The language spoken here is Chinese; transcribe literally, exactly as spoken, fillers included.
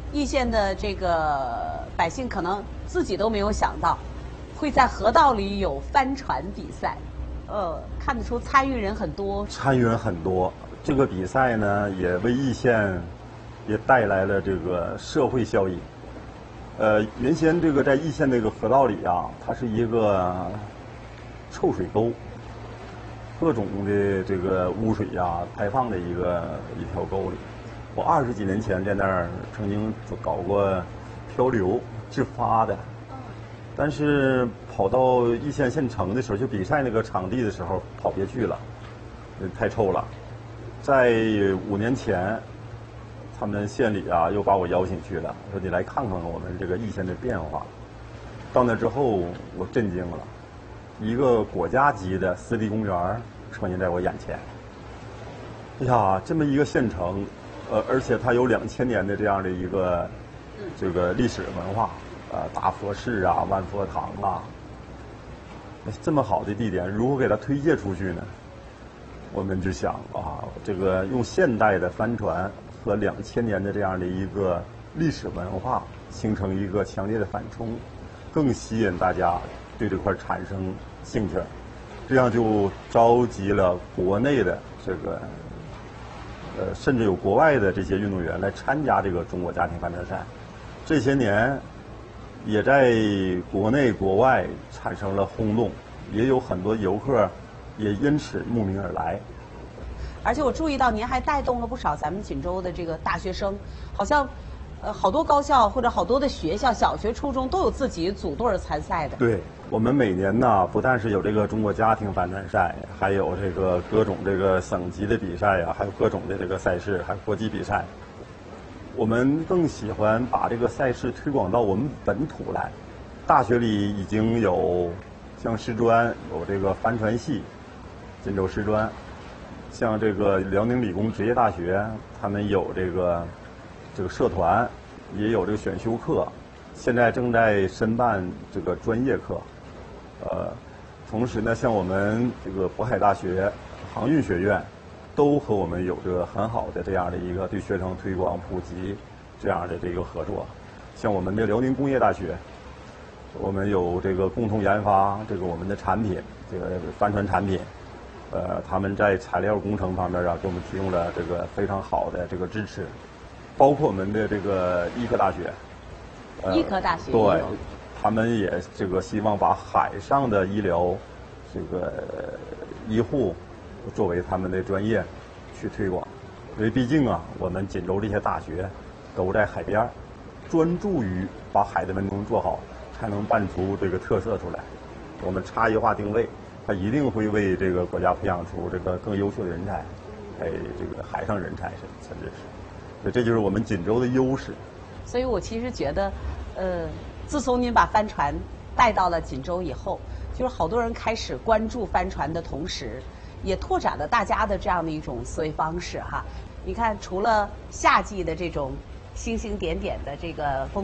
易县的这个百姓可能自己都没有想到，会在河道里有帆船比赛。呃，看得出参与人很多。 参与人很多，这个比赛呢，也为易县也带来了这个社会效益。呃，原先这个在易县这个河道里啊，它是一个臭水沟，各种的这个污水呀、排放的一个一条沟里。我二十几年前在那儿曾经搞过漂流自发的，但是跑到易县县城的时候，就比赛那个场地的时候跑别去了，太臭了。在五年前，他们县里啊又把我邀请去了，说你来看看我们这个易县的变化。到那之后，我震惊了，一个国家级的湿地公园呈现在我眼前。哎呀，这么一个县城，呃，而且它有两千年的这样的一个这个历史文化，呃，大佛寺啊、万佛堂啊，这么好的地点，如何给它推介出去呢？我们就想啊，这个用现代的帆船和两千年的这样的一个历史文化形成一个强烈的反冲，更吸引大家对这块产生兴趣，这样就召集了国内的这个，呃，甚至有国外的这些运动员来参加这个中国家庭帆船赛。这些年，也在国内国外产生了轰动，也有很多游客也因此慕名而来。 而且我注意到您还带动了不少咱们锦州的这个大学生，好像，呃，好多高校或者好多的学校，小学、初中都有自己组队参赛的。 对，我们每年呢，不但是有这个中国家庭帆船赛，还有这个各种这个省级的比赛呀、啊，还有各种的这个赛事，还有国际比赛。我们更喜欢把这个赛事推广到我们本土来。大学里已经有像师专有这个帆船系，锦州师专。像这个辽宁理工职业大学，他们有这个这个社团，也有这个选修课，现在正在申办这个专业课。呃，同时呢，像我们这个渤海大学航运学院，都和我们有这个很好的这样的一个对学生推广普及这样的这个合作。像我们的辽宁工业大学，我们有这个共同研发这个我们的产品，这个帆船产品。呃，他们在材料工程方面啊，给我们提供了这个非常好的这个支持，包括我们的这个医科大学。 呃、医科大学对，他们也这个希望把海上的医疗这个医护作为他们的专业去推广，因为毕竟啊，我们锦州这些大学都在海边，专注于把海的文工做好，才能办出这个特色出来。我们差异化定位。它一定会为这个国家培养出这个更优秀的人才，哎，这个海上人才甚至是，所以这就是我们锦州的优势。 所以我其实觉得，呃，自从您把帆船带到了锦州以后，就是好多人开始关注帆船的同时，也拓展了大家的这样的一种思维方式哈。你看，除了夏季的这种星星点点的这个风。